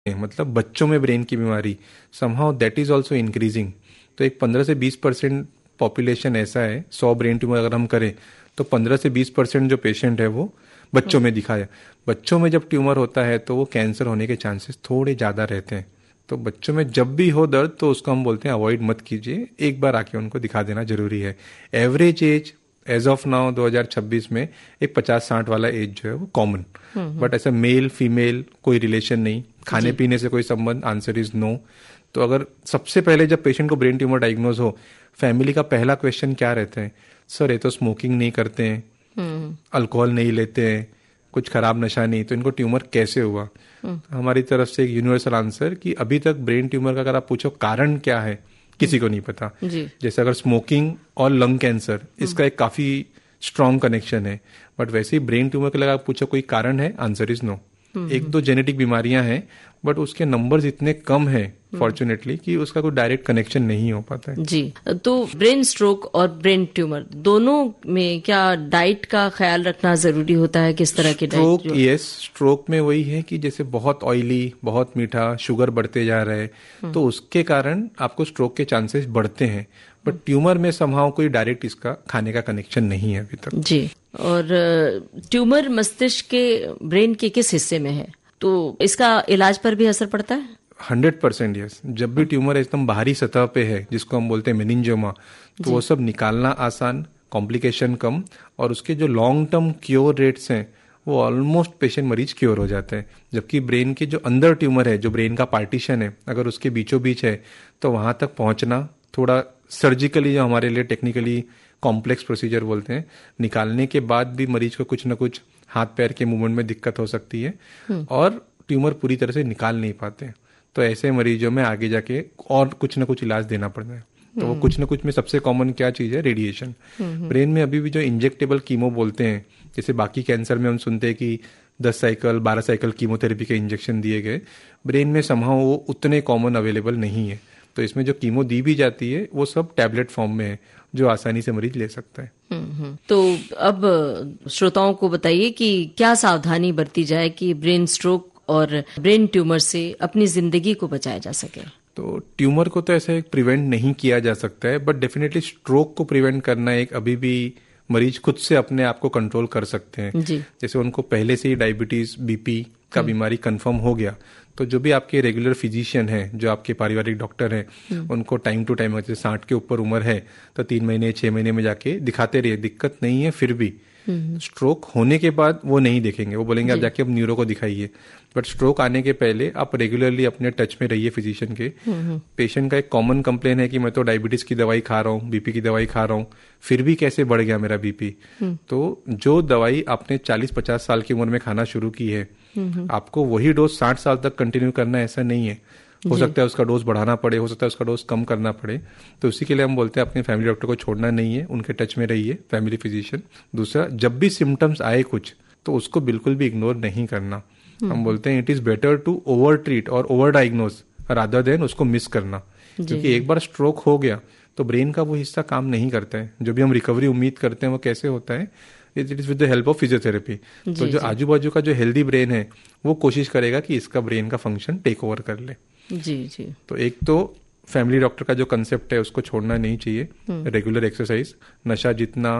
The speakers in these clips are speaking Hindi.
मतलब बच्चों में ब्रेन की बीमारी, somehow that is also increasing. तो एक 15 से 20% पॉपुलेशन ऐसा है, 100 ब्रेन ट्यूमर अगर हम करें तो 15 से 20% जो पेशेंट है वो बच्चों में दिखाया। बच्चों में जब ट्यूमर होता है तो वो कैंसर होने के चांसेस थोड़े ज़्यादा रहते हैं। तो बच्चों में जब भी हो दर्द तो उसको हम बोलते हैं अवॉइड मत कीजिए, एक बार आके उनको दिखा देना जरूरी है। Average age as of now 2026 में एक 50-60 वाला एज जो है वो कॉमन, बट ऐसा मेल फीमेल कोई रिलेशन नहीं, खाने पीने से कोई संबंध, आंसर इज नो। तो अगर सबसे पहले जब पेशेंट को ब्रेन ट्यूमर डायग्नोज हो, फैमिली का पहला क्वेश्चन क्या रहता है, सर ये तो स्मोकिंग नहीं करते हैं, अल्कोहल नहीं लेते हैं, कुछ खराब नशा नहीं, तो इनको ट्यूमर कैसे हुआ? हमारी तरफ से एक यूनिवर्सल आंसर कि अभी तक ब्रेन ट्यूमर का अगर आप पूछो कारण क्या है, किसी को नहीं पता। जैसे अगर स्मोकिंग और लंग कैंसर, इसका एक काफी स्ट्रॉन्ग कनेक्शन है, बट वैसे ही ब्रेन ट्यूमर के लिए आप पूछो कोई कारण है, आंसर इज नो। एक दो जेनेटिक बीमारियां हैं बट उसके नंबर्स इतने कम हैं फॉर्चुनेटली कि उसका कोई डायरेक्ट कनेक्शन नहीं हो पाता है। जी, तो ब्रेन स्ट्रोक और ब्रेन ट्यूमर दोनों में क्या डाइट का ख्याल रखना जरूरी होता है? किस तरह की डाइट? यस, स्ट्रोक में वही है कि जैसे बहुत ऑयली, बहुत मीठा, शुगर बढ़ते जा रहा है तो उसके कारण आपको स्ट्रोक के चांसेस बढ़ते हैं, बट ट्यूमर में समहाउ कोई डायरेक्ट इसका खाने का कनेक्शन नहीं है अभी तक। जी, और ट्यूमर मस्तिष्क के ब्रेन के किस हिस्से में है, तो इसका इलाज पर भी असर पड़ता है? 100% यस। जब भी ट्यूमर एकदम बाहरी सतह पे है, जिसको हम बोलते हैं मेनिंजियोमा, तो वो सब निकालना आसान, कॉम्प्लिकेशन कम, और उसके जो लॉन्ग टर्म क्योर रेट्स हैं वो ऑलमोस्ट पेशेंट मरीज क्योर हो जाते हैं। जबकि ब्रेन के जो अंदर ट्यूमर है, जो ब्रेन का पार्टीशन है, अगर उसके बीचों बीच है तो वहां तक पहुंचना थोड़ा सर्जिकली, जो हमारे लिए टेक्निकली कॉम्प्लेक्स प्रोसीजर बोलते हैं, निकालने के बाद भी मरीज को कुछ ना कुछ हाथ पैर के मूवमेंट में दिक्कत हो सकती है और ट्यूमर पूरी तरह से निकाल नहीं पाते। तो ऐसे मरीजों में आगे जाके और कुछ ना कुछ इलाज देना पड़ता है। तो वो कुछ ना कुछ में सबसे कॉमन क्या चीज है? रेडिएशन। ब्रेन में अभी भी जो इंजेक्टेबल कीमो बोलते हैं, जैसे बाकी कैंसर में हम सुनते हैं कि 10 साइकिल 12 साइकिल कीमोथेरेपी के इंजेक्शन दिए गए, ब्रेन में समहाउ वो उतने कॉमन अवेलेबल नहीं है। तो इसमें जो कीमो दी भी जाती है वो सब टैबलेट फॉर्म में है, जो आसानी से मरीज ले सकता है। तो अब श्रोताओं को बताइए कि क्या सावधानी बरती जाए कि ब्रेन स्ट्रोक और ब्रेन ट्यूमर से अपनी जिंदगी को बचाया जा सके? तो ट्यूमर को तो ऐसे प्रिवेंट नहीं किया जा सकता है, बट डेफिनेटली स्ट्रोक को प्रिवेंट करना एक अभी भी मरीज खुद से अपने आप को कंट्रोल कर सकते हैं। जैसे उनको पहले से ही डायबिटीज, बीपी का बीमारी कंफर्म हो गया तो जो भी आपके रेगुलर फिजिशियन हैं, जो आपके पारिवारिक डॉक्टर हैं, उनको टाइम टू टाइम, जैसे 60 के ऊपर उम्र है तो 3 महीने 6 महीने में जाके दिखाते रहिए। दिक्कत नहीं है फिर भी स्ट्रोक होने के बाद वो नहीं देखेंगे, वो बोलेंगे आप जाके अब न्यूरो को दिखाइए। बट स्ट्रोक आने के पहले आप रेगुलरली अपने टच में रहिए फिजिशियन के। पेशेंट का एक कॉमन कंप्लेन है कि मैं तो डायबिटीज की दवाई खा रहा हूँ, बीपी की दवाई खा रहा हूँ, फिर भी कैसे बढ़ गया मेरा बीपी। तो जो दवाई आपने 40-50 साल की उम्र में खाना शुरू की है, आपको वही डोज 60 साल तक कंटिन्यू करना ऐसा नहीं है। हो सकता है उसका डोज बढ़ाना पड़े, हो सकता है उसका डोज कम करना पड़े। तो उसी के लिए हम बोलते हैं अपने फैमिली डॉक्टर को छोड़ना नहीं है, उनके टच में रहिए, फैमिली फिजिशियन। दूसरा, जब भी सिम्टम्स आए कुछ तो उसको बिल्कुल भी इग्नोर नहीं करना। हम बोलते हैं it is better to over treat और ओवर डायग्नोज रादर देन उसको मिस करना, क्योंकि एक बार स्ट्रोक हो गया तो ब्रेन का वो हिस्सा काम नहीं करता है। जो भी हम रिकवरी उम्मीद करते हैं वो कैसे होता है? It is with the help of physiotherapy. तो जो आजू बाजू का जो हेल्दी ब्रेन है वो कोशिश करेगा कि इसका ब्रेन का फंक्शन टेक ओवर कर ले। जी। तो एक तो फैमिली डॉक्टर का जो कंसेप्ट है उसको छोड़ना नहीं चाहिए। रेगुलर एक्सरसाइज, नशा जितना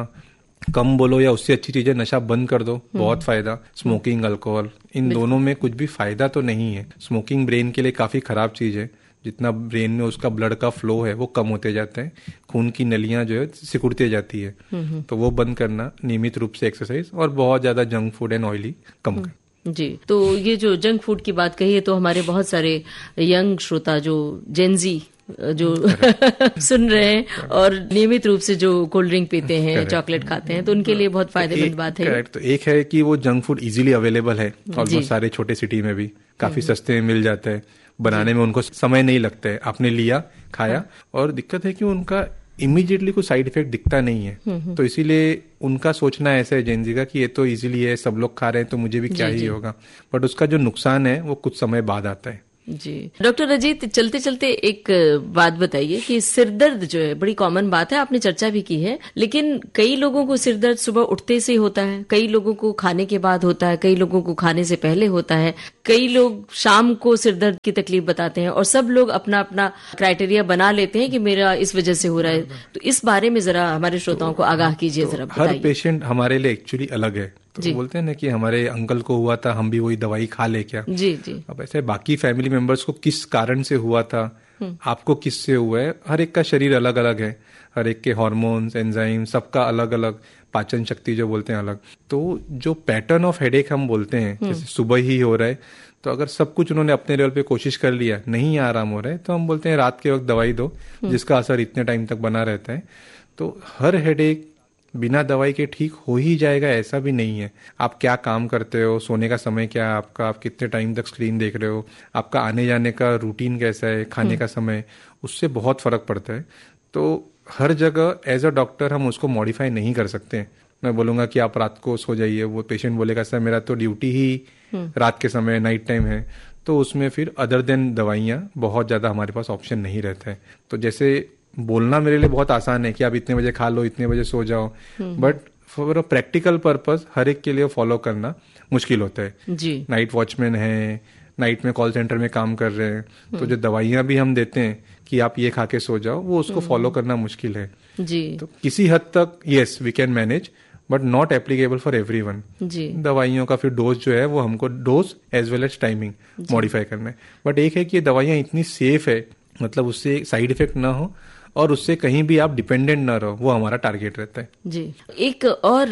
कम बोलो या उससे अच्छी चीजें नशा बंद कर दो, बहुत फायदा। स्मोकिंग, अल्कोहल, इन दोनों में कुछ भी फायदा तो नहीं है। स्मोकिंग ब्रेन के लिए काफी खराब चीज है। जितना ब्रेन में उसका ब्लड का फ्लो है वो कम होते जाता है, खून की नलियां जो है सिकुड़ती जाती है। तो वो बंद करना, नियमित रूप से एक्सरसाइज, और बहुत ज्यादा जंक फूड एंड ऑयली कम करना। जी, तो ये जो जंक फूड की बात कही है, तो हमारे बहुत सारे यंग श्रोता जो जेनजी जो सुन रहे हैं और नियमित रूप से जो कोल्ड ड्रिंक पीते हैं, चॉकलेट खाते हैं, तो उनके लिए बहुत फायदेमंद बात है। तो एक है कि वो जंक फूड इजीली अवेलेबल है, ऑलमोस्ट सारे छोटे सिटी में भी काफी सस्ते में मिल जाता है, बनाने में उनको समय नहीं लगता है, आपने लिया, खाया। और दिक्कत है कि उनका इमीडिएटली कोई साइड इफेक्ट दिखता नहीं है। तो इसीलिए उनका सोचना ऐसा है जेनजी का कि ये तो इजीली है, सब लोग खा रहे हैं तो मुझे भी क्या ही होगा। बट उसका जो नुकसान है वो कुछ समय बाद आता है। जी डॉक्टर अजीत, चलते चलते एक बात बताइए कि सिर दर्द जो है बड़ी कॉमन बात है, आपने चर्चा भी की है, लेकिन कई लोगों को सिर दर्द सुबह उठते से होता है, कई लोगों को खाने के बाद होता है, कई लोगों को खाने से पहले होता है, कई लोग शाम को सिर दर्द की तकलीफ बताते हैं और सब लोग अपना अपना क्राइटेरिया बना लेते हैं कि मेरा इस वजह से हो रहा है। तो इस बारे में जरा हमारे श्रोताओं को आगाह कीजिए जरा। हर पेशेंट हमारे लिए एक्चुअली अलग है। तो बोलते हैं ना कि हमारे अंकल को हुआ था, हम भी वही दवाई खा ले क्या। जी जी। अब ऐसे बाकी फैमिली मेंबर्स को किस कारण से हुआ था, आपको किससे हुआ है, हर एक का शरीर अलग अलग है, हर एक के हार्मोन्स, एंजाइम सबका अलग अलग, पाचन शक्ति जो बोलते हैं अलग। तो जो पैटर्न ऑफ हेडेक हम बोलते हैं, जैसे सुबह ही हो रहा है, तो अगर सब कुछ उन्होंने अपने लेवल पे कोशिश कर लिया, नहीं आराम हो रहा है, तो हम बोलते हैं रात के वक्त दवाई दो जिसका असर इतने टाइम तक बना रहता है। तो हर हेडेक बिना दवाई के ठीक हो ही जाएगा ऐसा भी नहीं है। आप क्या काम करते हो, सोने का समय क्या है आपका, आप कितने टाइम तक स्क्रीन देख रहे हो, आपका आने जाने का रूटीन कैसा है, खाने का समय, उससे बहुत फर्क पड़ता है। तो हर जगह एज अ डॉक्टर हम उसको मॉडिफाई नहीं कर सकते। मैं बोलूंगा कि आप रात को सो जाइए, वो पेशेंट बोलेगा सर मेरा तो ड्यूटी ही रात के समय नाइट टाइम है, तो उसमें फिर अदर देन दवाइयाँ बहुत ज़्यादा हमारे पास ऑप्शन नहीं रहता है। तो जैसे बोलना मेरे लिए बहुत आसान है कि आप इतने बजे खा लो, इतने बजे सो जाओ, but for a practical purpose हर एक के लिए फॉलो करना मुश्किल होता है। जी। नाइट वॉचमैन है, नाइट में कॉल सेंटर में काम कर रहे हैं, तो जो दवाइयाँ भी हम देते हैं कि आप ये खा के सो जाओ, वो उसको फॉलो करना मुश्किल है। जी। तो किसी हद तक yes we can manage, but not applicable for everyone. दवाइयों का फिर डोज जो है वो हमको dose as well as timing modify करना है। बट एक है कि ये दवाइयाँ इतनी सेफ है, मतलब उससे साइड इफेक्ट ना हो और उससे कहीं भी आप डिपेंडेंट ना रहो, वो हमारा टारगेट रहता है। जी। एक और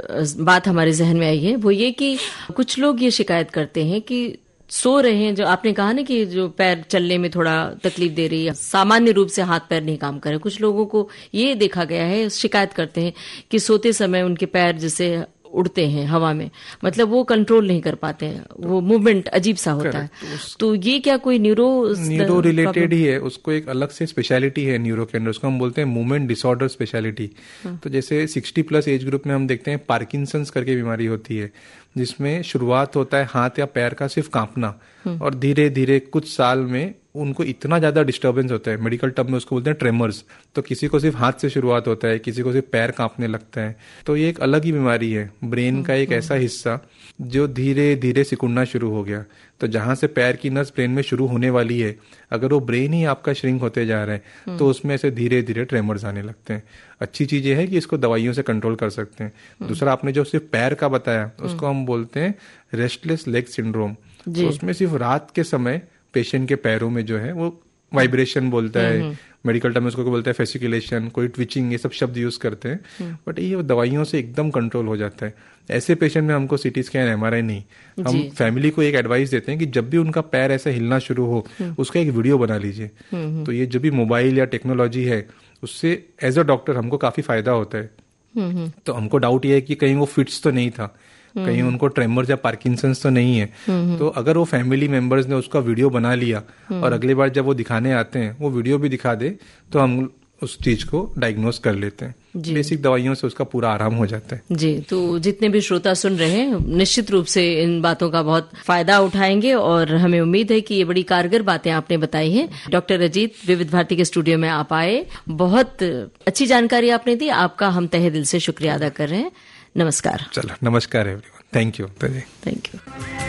बात हमारे जहन में आई है, वो ये कि कुछ लोग ये शिकायत करते हैं कि सो रहे हैं, जो आपने कहा ना कि जो पैर चलने में थोड़ा तकलीफ दे रही है, सामान्य रूप से हाथ पैर नहीं काम कर रहे, कुछ लोगों को ये देखा गया है, शिकायत करते हैं कि सोते समय उनके पैर जैसे उड़ते हैं हवा में, मतलब वो कंट्रोल नहीं कर पाते हैं, वो मूवमेंट अजीब सा होता है। तो ये क्या कोई न्यूरो रिलेटेड ही है, उसको एक अलग से स्पेशलिटी है न्यूरो के अंदर, उसको हम बोलते हैं मूवमेंट डिसऑर्डर स्पेशलिटी। तो जैसे 60+ एज ग्रुप में हम देखते हैं पार्किंसंस करके बीमारी होती है, जिसमें शुरुआत होता है हाथ या पैर का सिर्फ कांपना, और धीरे धीरे कुछ साल में उनको इतना ज्यादा डिस्टर्बेंस होता है, मेडिकल टर्म में उसको बोलते हैं ट्रेमर्स। तो किसी को सिर्फ हाथ से शुरुआत होता है, किसी को सिर्फ पैर कांपने लगता है। तो ये एक अलग ही बीमारी है, ब्रेन का एक ऐसा हिस्सा जो धीरे धीरे सिकुड़ना शुरू हो गया। तो जहां से पैर की नस ब्रेन में शुरू होने वाली है, अगर वो ब्रेन ही आपका श्रिंक होते जा रहा है, तो उसमें से धीरे धीरे ट्रेमर्स आने लगते हैं। अच्छी चीज ये है कि इसको दवाइयों से कंट्रोल कर सकते हैं। दूसरा आपने जो सिर्फ पैर का बताया, उसको हम बोलते हैं रेस्टलेस लेग सिंड्रोम। तो उसमें सिर्फ रात के समय पेशेंट के पैरों में जो है वो वाइब्रेशन बोलता है, मेडिकल टर्म में उसको बोलते हैं फेसिकुलेशन, कोई ट्विचिंग, ये सब शब्द यूज करते हैं, बट ये दवाइयों से एकदम कंट्रोल हो जाता है। ऐसे पेशेंट में हमको सीटी स्कैन, एमआरआई नहीं, हम फैमिली को एक एडवाइस देते हैं कि जब भी उनका पैर ऐसा हिलना शुरू हो, उसका एक वीडियो बना लीजिए। तो ये जो भी मोबाइल या टेक्नोलॉजी है, उससे एज अ डॉक्टर हमको काफी फायदा होता है। तो हमको डाउट ये है कि कहीं वो फिट्स तो नहीं था, कहीं उनको ट्रेमर या पार्किंसंस तो नहीं है। तो अगर वो फैमिली मेंबर्स ने उसका वीडियो बना लिया और अगली बार जब वो दिखाने आते हैं वो वीडियो भी दिखा दे, तो हम उस चीज को डायग्नोस कर लेते हैं। बेसिक दवाइयों से उसका पूरा आराम हो जाता है। जी। तो जितने भी श्रोता सुन रहे हैं निश्चित रूप से इन बातों का बहुत फायदा उठाएंगे, और हमें उम्मीद है कि ये बड़ी कारगर बातें आपने बताई हैं। डॉक्टर अजीत, विविध भारती के स्टूडियो में आप आए, बहुत अच्छी जानकारी आपने दी, आपका हम तहे दिल से शुक्रिया अदा कर रहे हैं। नमस्कार। चलो, नमस्कार everyone, thank you. Thank you.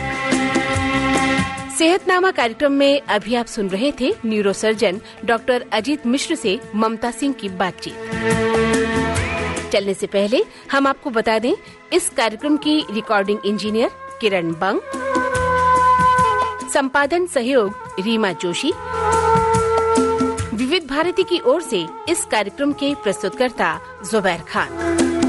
सेहतनामा कार्यक्रम में अभी आप सुन रहे थे न्यूरोसर्जन डॉक्टर अजीत मिश्र से ममता सिंह की बातचीत। चलने से पहले हम आपको बता दें, इस कार्यक्रम की रिकॉर्डिंग इंजीनियर किरण बंग, संपादन सहयोग रीमा जोशी, विविध भारती की ओर से इस कार्यक्रम के प्रस्तुतकर्ता जुबैर खान।